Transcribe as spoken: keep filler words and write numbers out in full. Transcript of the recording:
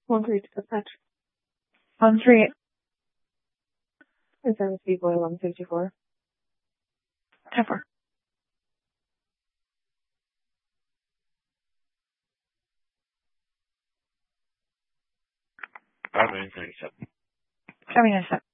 One three dispatch. One three. Is service B boy one fifty four. Ten four. Five nine thirty seven. Seven nine seven.